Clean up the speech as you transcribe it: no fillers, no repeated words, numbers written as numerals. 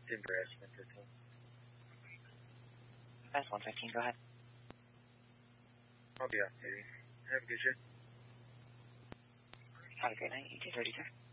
Denver estimate for 10. That's 115, go ahead. I'll be off duty. Have a good shift. Have a great night. You too, 30, sir.